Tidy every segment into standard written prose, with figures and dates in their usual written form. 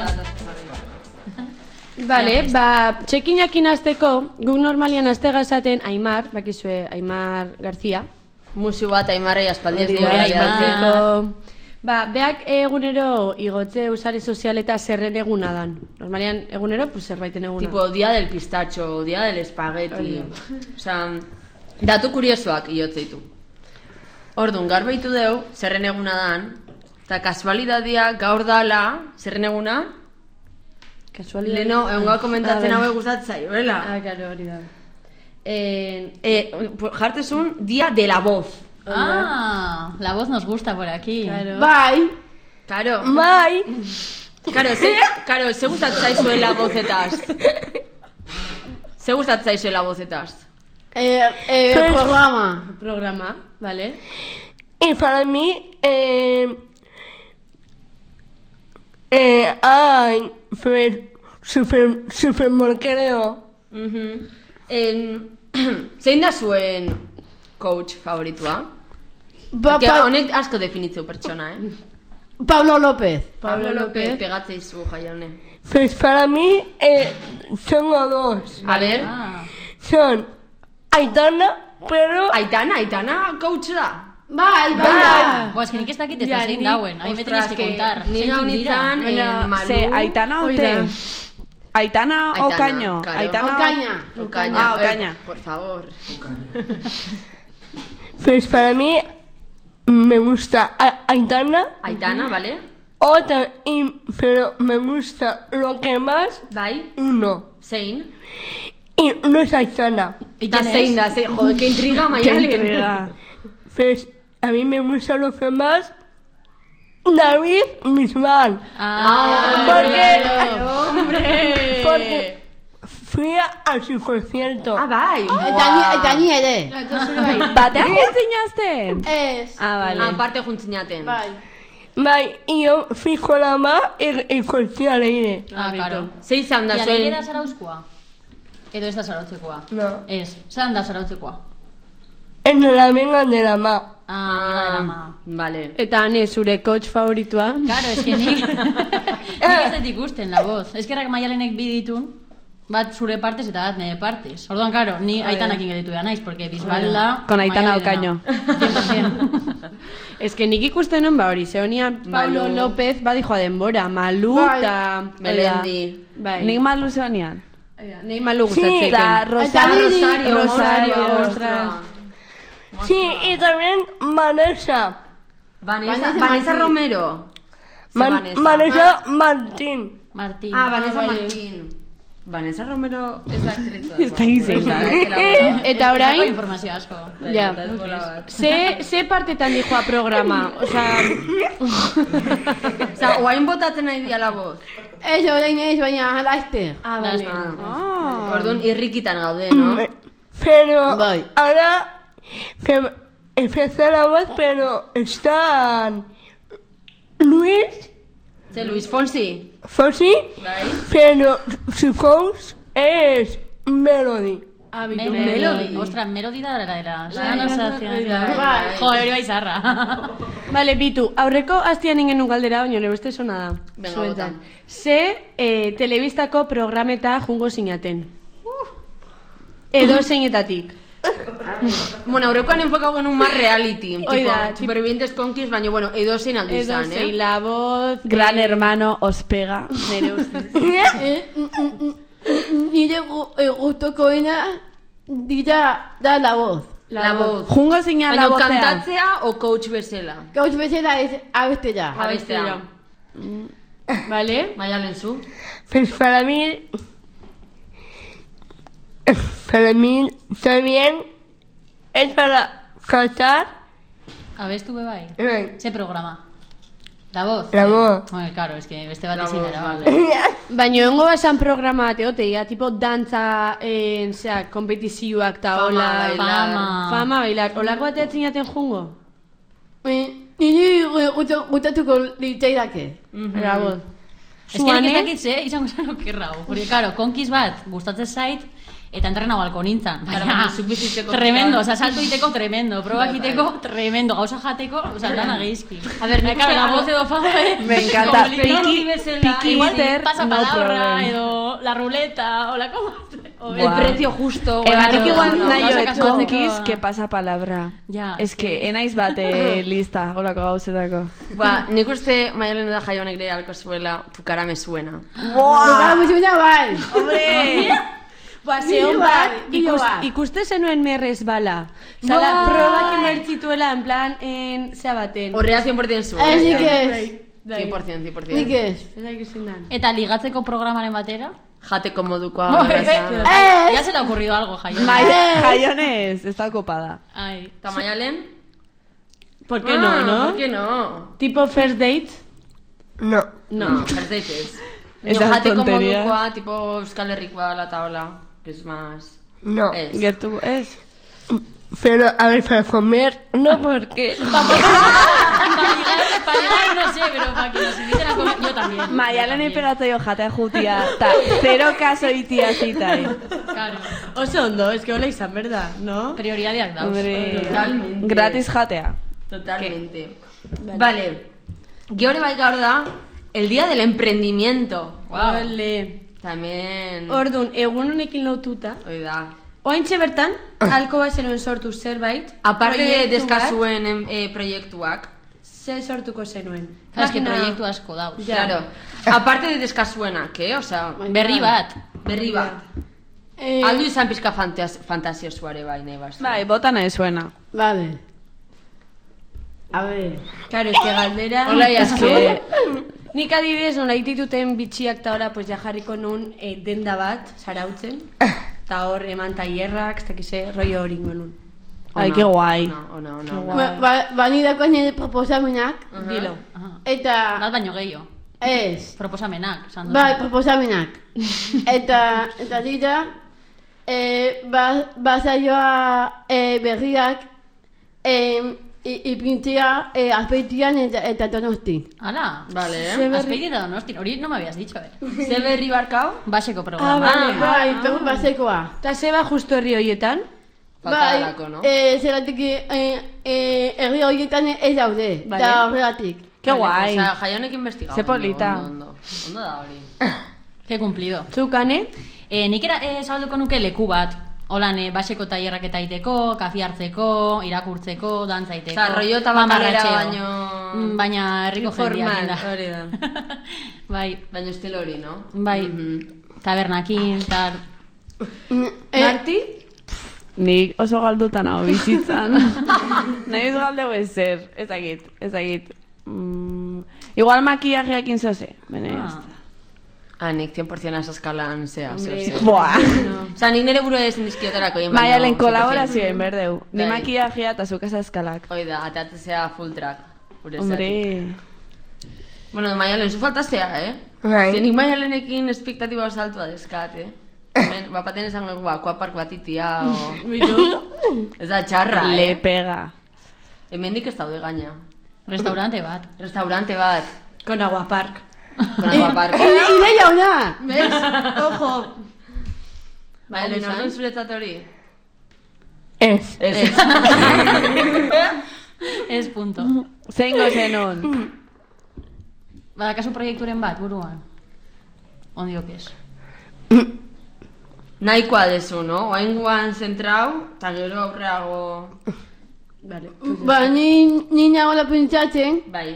Vale, txekinakin azteko, guk normalian aztega esaten Aimar, bakizue Aimar García. Musu bat Aimarrei aspaldi ez beak egunero igotze usare sozialeta zerren eguna dan. Normalian egunero, pues zerbaiten eguna. Tipo, dia del pistacho, dia del espagueti. Osa, datu kuriosoak iotzeitu. Orduan, garbaitu deu, zerren eguna dan, eta kasualidadia gaur dala, zerren eguna? Leno, egun komentatzen hau gustatzen zaio, bela? Claro, hori da. Jartezun, dia de la voz. La voz nos gusta por aquí. Claro. Bai. Bai. Claro, ze gustatzen zaizuela vozetaz? Ze gustatzen zaizuela vozetaz? Programa, vale. Y para mí, ay, super morquereo. Zein da zuen coach favoritua? Honek asko definitzeu pertsona, Pablo López. Pegatzeizu jaione. Pues para mí son dos. A ver. Son Aitana, pero... Aitana coach da? Bai. Es que nik ez dakit ez da zein dauen. A mí me tenéis que contar. Ni gaunitzan, Malu... Aitana ote? Aitana Ocaño. Ocaña. Por favor. Pues para mí me gusta Aitana. Aitana, ¿vale? Otra, pero me gusta lo que más. Bai. Uno. Zein. Y no es Aitana. Da zein. Joder, qué intriga, Mayalen. Pues a mí me gusta lo que más. David Bisbal. Porque fui a su concierto. Bai. Dani ere. Batean juntzinasten? Ez. Vale. Aparte juntzinaten. Bai, y yo fui con la ma y conocí a Leire. Claro. Ze izan da Y a zuen... Leire da zarauzkoa? Edo ez da zarautzekoa? No. Ez, zan da zarautzekoa? En la amiga de la ma. Amiga de la ma. Vale. Eta ane, zure coach favoritua? Claro, es que nik ez dut ikusten la voz. Es que Maialenek bi ditun, bat zure partez eta bat nire partez. Orduan, claro, ni Aitanakin geditu da naiz, porque Bisbal da... Con Aitana Ocaño. 100%. Ez que nik ikusten non hori, zeonian Pablo López badijoa denbora, Malu eta... Melendi. Nik Malu zeonian. Nei Malu gustatzen. Sí, da Rosario, ostras. Sí, y también Vanessa. Vanessa Romero. Vanessa Martín. Vanessa Martín. Vanessa Romero ez da aktriz. Ez da izena. Eta orain... Informazio asko. Ja. Ze partetan dijoa programa? Osa, oain botatzen nahi diala voz. Ez, orain ez, baina laizte. Vale. Orduan, irrikitan gaude, no? Pero ahora que empezó la voz, pero están Luis Fonsi, pero su coach es Melody. Melody. Ostras, Melody da era. Joder, hori bai zarra. Vale, bitu, aurreko astian ingen galdera, baina nire beste zona da. Venga, bota. Ze telebistako programeta jungo zinaten? Edo zeinetatik? Bueno, aurrekoan enfokau genuen más reality. Oida, Supervivientes Conquist, baina, bueno, edo zein aldu izan, zein La Voz... Gran Hermano os pega. Nere ustez. Nire gustokoena dira da La Voz. La Voz. Jungo zina La Vozean. Baina kantatzea o coach bezala? Coach bezala ez abestea. Abestea. Vale? Maialen zu. Pues para mí también es para cantar. Abestu bebai? Bai. Ze programa? La Voz? La Voz. Bueno, claro, es que beste bat La ezin Voz, dara. vale. Baina hongo basan programa bat egotea, tipo dantza, kompetizioak ta hola... Fama, bailar. Olako bat eatzen jungo? Niri gustatuko litzaidake. La Voz. Ez que nik ez dakit ze, izango zen okerrau. Porque, claro, konkiz bat gustatzen zait, eta entrena balko nintzen. Baina, zuk bizitzeko tremendo, oza, salto iteko tremendo, probak iteko tremendo, gauza jateko, oza, dana geizki. A ver, nik la voz edo fame. Me encanta. Piki Mister, pasa no palabra, problem. edo la ruleta, o la como... El precio justo. Ebarik igual no, nahi gauza joet kasuatzeko. konkiz, que pasa palabra. Ja, Es que enaiz bate lista, holako gauzetako. Ba, nik uste Maialen da jaio honek ere alko zuela, tu cara me suena. Vamos una bai. Hombre! Ba, zeon bat, Bideo bat. ikuste zenuen merrez bala. Zala, probak emertzituela, en plan, zea baten. Horrea 100% zuen. Nik ez. 100%. Nik ez. Ez da ikusten dan. Eta ligatzeko programaren batera? Jateko modukoa. Ya se le ha ocurrido algo, Jaion. Jaionez, ez da kopada. Ai. Eta Maialen? ¿Por qué no, no? ¿Por qué no? Tipo first date? No. No, perdetes. Esas Jateko tonterías. modukoa, tipo Euskal Herrikoa, la tabla, que es más... No. Es. Gertu, ez? Pero, a ver, para comer, no, porque... Para ligar no sé, pero para que nos inviten a comer, yo también. Maialen iperatzeo jatea jutia, eta zero kaso itia zitai. Claro. Oso ondo, es que hola izan, ¿verdad? ¿No? Prioritateak dauz. Hombre, Totalmente. gratis jatea. Totalmente. Vale. Gehore bai gaur da, el día del emprendimiento. Vale. También... Orduan, egun honekin lotuta, Hoi da. oaintxe bertan, alko bat zenuen sortu zerbait, Aparte de proiektu bat, deskazuen proiektuak. ze sortuko zenuen. Claro, es que Magina- proiektu asko dauz. Ja. Claro. Aparte de deskasuenak, o sea, Berri bat. berri bat. Aldu izan pizka fantasiosuare bai nahi bastu. Bai, bota nahi zuena. Vale. A ver. Claro, es que galdera... Hola, ya es que... Nik adibidez, nola dituten bitxiak eta ora, pues ja jarriko nun denda bat, sarautzen. Eta hor eman tailerrak, ez dakize, rollo hori ingonun. Ai, que guai. Ona. Bani dako nire proposamenak, Dilo. Aha. eta Bat baino gehiago. ez. Proposamenak, esan dut. Bai, proposamenak. Eta dira, bazaioa berriak ipintzea azpeitian eta donosti. Hala. Vale, Azpeiti eta Donostin, hori no me habías dicho, Ze berri barkau? Baseko programa. Bai, perru basekoa. Eta zeba justu herri horietan? Faltarako, no? Zeratik herri horietan ez daude, Vale. eta horregatik. Que guai. Osea, jaionek investigau. Ze polita. Ondo da hori. Qué cumplido. Zukane? Nik zabalduko nuke leku bat. Holan, baseko tailerrak eta iteko, kafi hartzeko, irakurtzeko, dantza iteko. Osa, rollo tabakalera mamarratxeo. baino... Baina herriko jendeak da. hori da. Bai, Baino estilo hori, no? bai, tabernakin, tar... Marti? Nik oso galduta nago bizitzan. Nahi ez galdeu ezer, ezagit. Igual makillajeakin zoze, benez. Nik 100% az eskalan zea, zer. Buah. Osa, nik nire buru ezin dizkiotarako egin Maialen kolaborazioen berdeu. Ni Bai. makillajea eta zuk eskalak. Hoi da, ateatzen zea full track. Hombre. Bueno, Maialen, zu falta zea, Bai. Nik Maialenekin espektatiba oso altua deskat, Hemen, bapaten esan dugu, aquapark bat itia, o... Ez da txarra, Le pega. Hemendik ez daude gaina. Restaurante bat. Restaurante bat, Con Aguapark. con aquapark. Ideia ona! ¿Ves? Ojo. Maialen, orduan zuretzat hori? Ez. Ez. Ez punto. Zeingo zenun. Badakazu proiekturen bat, buruan. Ondiok ez. Nahikoa dezu, no? Oaingoan zentrau, eta gero aurreago... Vale. Ni nagoela pentsatzen, Bai.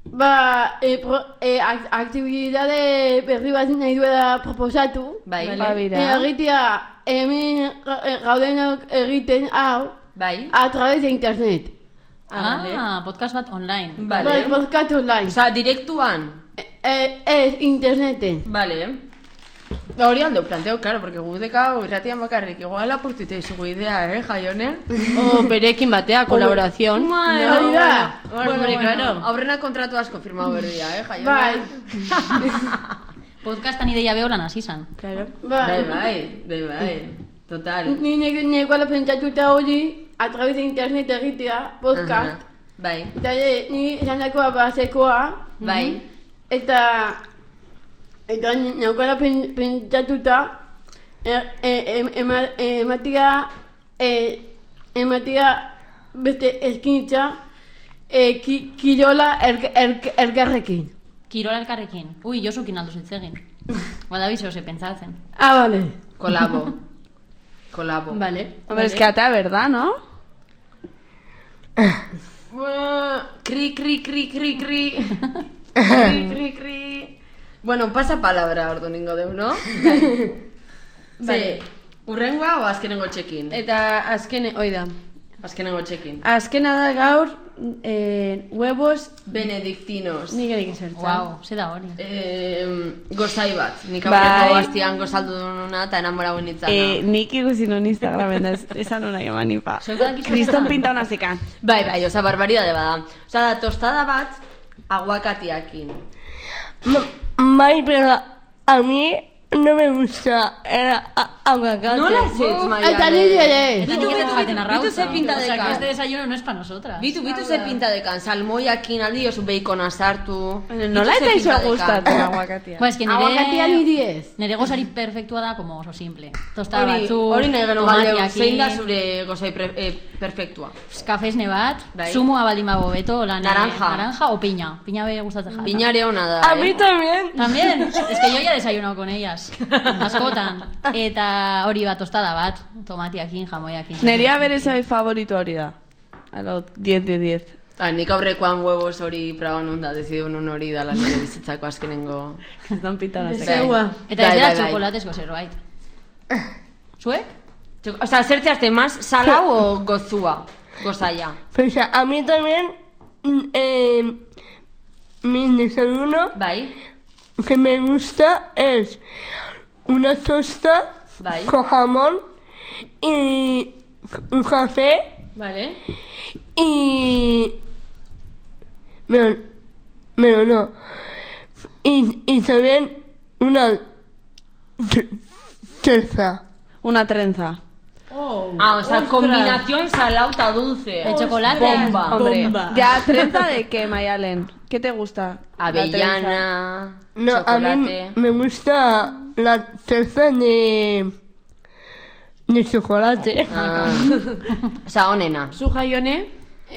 aktibitate berri bat nahi duela proposatu. Bai. Babira. Egitea, hemen gaudenok egiten hau, Bai. a través de internet. Podcast bat online. Vale. Podcast online. Osa, direktuan. Ez interneten. Vale. Hori aldeu planteo, claro, porque gu dekau irratian bakarrik, igual apurtute izugu idea, Jaione? O berekin batea, kolaboración. Hori da. Hombre, claro. Aurrena kontratu asko firmau berdia, Jaione? Bai, Podcastan ideia behoran hasi zan. Claro. Bai. Total. Ni negoela pentsatuta hori, a través de internet egitea, podcast. Aha. Bai. Eta ni esan dakoa basekoa, Bai. eta negoela pentsatuta, ematia beste eskintza kirola elkarrekin. Kirola elkarrekin. Ui, Josukin aldo zitzegin. Badabizo, se pentsatzen. Vale. Kolabo. Vale. Hombre, es que atea verdad, ¿no? Cri. Cri. Bueno, pasa palabra ordu ningo deu, no? Vale. Urrengoa o azkenengo txekin? Eta oida. Azkenengo txekin. Azkena da gaur, huevos Benedictinos. nik erik esertza. Wow, ze da hori. Gozai bat. Nik Bai. aurreko bastian gozaldu duna eta enamorau nintzana. Nik ikusi non Instagramen da, esan una emanipa. Kriston pinta una zikan. Bai, oza, barbaridade bada. Oza, da, tostada bat, aguakatiakin. Bai, pero a mí no me gusta el aguacate. Nola zetz, Maialen? Eta nire ere. Eta nik ez jaten arrauza. Bitu ze pinta O sea, dekan. que este desayuno no es para nosotras. Bitu ze pinta dekan. Salmoiakin aldi oso beikona sartu. Nola eta iso gustatzen aguakatia. Ba, es que Aguakatia nire ez. nire gozari perfektua da como oso simple. Tostada batzuk, Hori nahi gero galdeu, tomatiakin, zein da zure gozai perfektua? kafesne bat, Bai. zumoa baldin bago beto, Naranja. o piña. Piña be gustatzen jata. Binare hona da, A mí también. También, es que yo ya he desayunado con ellas. Askotan. Eta hori bat, tostada bat, tomatiakin, jamoiakin. Nerea bere zai favorito hori da. A lo 10 de 10. Nik aurrekoan huevos hori praban onda, dezidu nun hori da lan nire bizitzako azkenengo. Kriston pinta una zikan. Zeua. Eta ez Bai, dela bai, bai. txokolatezko zerbait. Zuek? O sea, zer teazte, más salau o gozua? Gozaia. Pues a mí también mi desayuno Bai? que me gusta es una tosta Bai. con jamón y un café Vale. y... Pero no. Y también una terza. Una trenza. Ah, o sea, combinación salao ta dulce. El chocolate. Bomba. Hombre, Bomba. ya, ¿trenza de qué, Mayalen? ¿Qué te gusta? La trenza. Avellana, No, a chocolate. mí me gusta la terza de chocolate. Ah. O sea, onena. Zu jaione?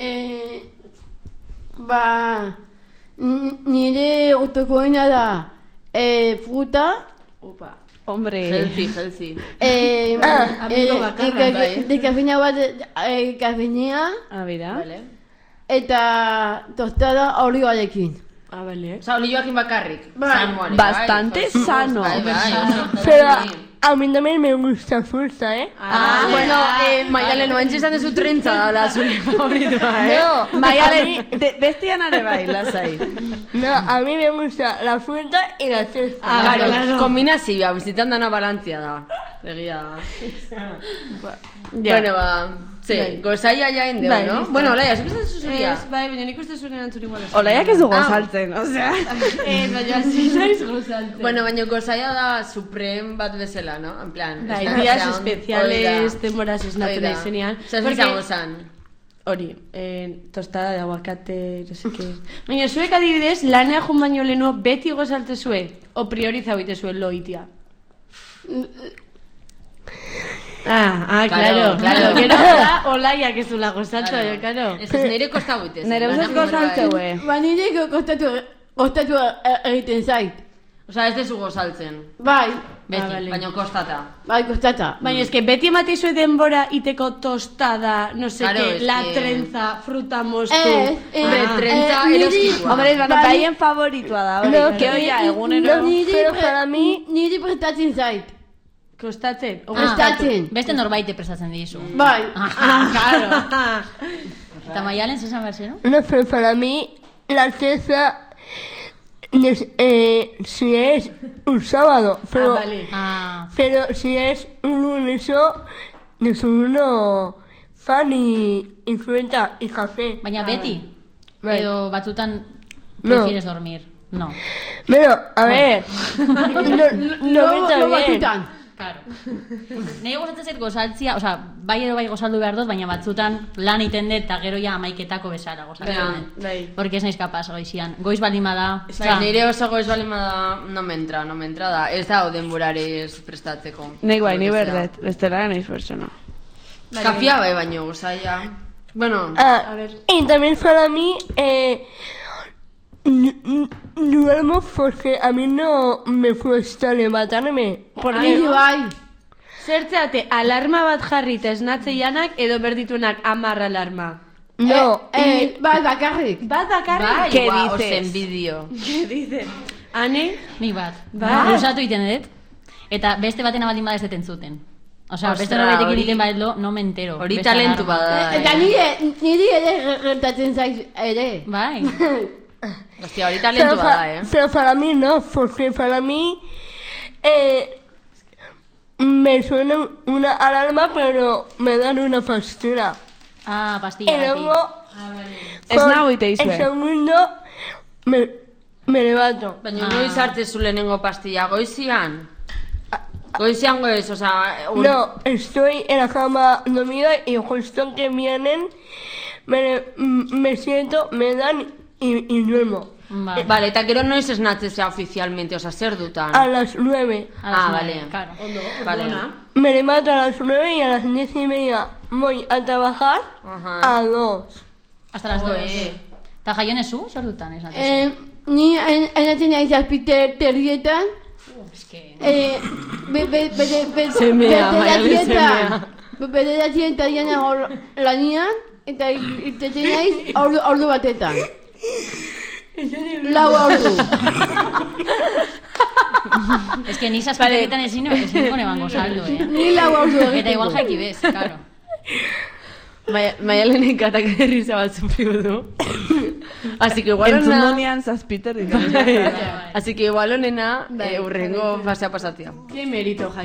Nire otokoena da fruta, Hombre. Healthy. amigo bakarra, bai. de kafeina bat kafeinea Ah, mira. Vale. eta tostada olioarekin. Ah, vale. O sea, olioakin bakarrik. Bai. Samoari, Bastante bai. sano. Bai, oso Pero oso. a mí también me gusta fruta, ¿eh? Bueno, Maialen, no entzizan dezu trentza da la zure favoritua, No, Mayalen, bestian are bai, lasai. no, a mí me gusta la fruta y la terza. Ah, claro. Kombinazioa, bizitan dana balantzia da. Egia da. Ja. Bueno, ze, gozaia ja ende, Bai, no? listo. Bueno, Olaia, zukezen zuzuria. Ez, bai, baina nik uste zuen erantzun igual. Olaiak ez du gozaltzen, osea. Baina hasi naiz gozaltzen. Bueno, baina gozaia da suprem bat bezala, no? En plan, Bai, ez da, días osea, especiales, hori da. temporas esnatu Hori da. nahi zenean. Zer Porque- izango zan? Hori, tostada de aguacate, no sé qué. Baina zuek adibidez, lanea jun baino lehenu beti gozalte zue, o prioriza hoite zuen loitia. Claro. Gero da Olaiak ez dula gozatu, claro. Ez nire kosta guitez. Nere usaz gozaltzeue. Nire kostatu egiten zait. Osa, ez dezu gozaltzen. Bai, Beti, vale. baina kostata. bai kostata. Baina eske beti emate zue denbora iteko tostada, no sé Claro, qué, es la que- trenza, fruta mostu. Hombre, trenza eroskikoa. Hombre, baina baien favoritua da, hori. Que oia, egunero. Pero para mí, Nire prestatzen zait. Kostatzen? O Prestatzen. Beste norbaite prestatzen dizu. Bai. Claro. Eta Maialen zesan behar zero? no, pero para mí la terza si es un sábado, pero, Vale. Ah, pero si es un lunes o desayuno pan y fruta y café. baina beti? Bai. Edo batzutan No. prefieres dormir? No. Pero, a ver, no me está No bien. batzutan. Claro. Nei gustatzen zait gozaltzia, osea, bai ero bai gozaldu behar dut, baina batzutan lan iten dut eta gero ja amaiketako bezala gozatzen dut. Bai. Porque ez naiz kapaz goizian. Goiz balima da. Bai, nire oso goiz balima da, no me entra da. Ez da denborarez prestatzeko. Nik bai, ni berdet, bestela naiz persona. Kafia bai baino, gozaia. Bueno, A ver. Y también para mí, duermo porque a mí no me cuesta levantarme. Ai, bai. Zertzeate, alarma bat jarri eta esnatze janak edo berditunak 10 alarma. No, Bai, bakarrik. Bat bakarrik? bai, ¿Qué guau, dices? os envidio. ¿Qué dices? Ane? Nik bat. Bai. Luzatu iten dut. Eta beste batena baldin bada ez dut entzuten. Osea, beste Ostra, norbaitek hori- egiten badlo, no me entero. Hori Beste talentu alarma. bada. Eta niri ere gertatzen zaiz ere. Bai. Hostia, hori talentu bada, pero para mí no, porque para mí me suena una alarma, pero me dan una pastilla. Ah, pastilla. Y luego, Ez nago iteiz el be. segundo, me levanto. Baina noiz hartzezu lehenengo pastilla, goizian? Goizian goiz, osea... No, estoy en la cama dormida y justo que vienen, me siento, me dan y duermo. Vale. Vale, eta gero noiz esnatzezea ofizialmente, osea, zer dutan? A las 9. Ah, vale. Claro. Vale. Me levanto a las 9 y a las 10:30 voy a trabajar Ajá. a 2. Hasta las 2. Joe. Eta jaionezu, zer dutan esatzen? Ni enatzen naiz azpiter terrietan. Es que... Bederatzen tarian lanian, eta irtetzen naiz ordu batetan. Lau ordu. Es que ni saspitetan ezin eban gozaldu, Ni lau ordu Eta egiten igual dut. jaiki bez, claro. Maialenek atak erriza bat sufriu du. Así que igual Entzun honena... donean zazpiter Así que igual honena urrengo fasea pasatia. Qué mérito, Jaime.